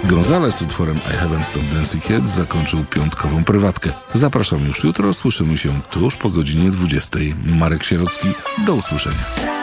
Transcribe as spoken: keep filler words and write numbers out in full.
Gonzales z utworem I Haven't Stopped Dancing Yet zakończył piątkową prywatkę. Zapraszam już jutro, słyszymy się tuż po godzinie dwudziestej. Marek Sierocki, do usłyszenia.